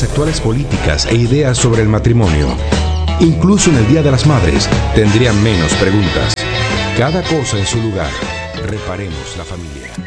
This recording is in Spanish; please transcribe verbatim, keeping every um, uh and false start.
actuales políticas e ideas sobre el matrimonio. Incluso en el Día de las Madres tendrían menos preguntas. Cada cosa en su lugar. Reparemos la familia.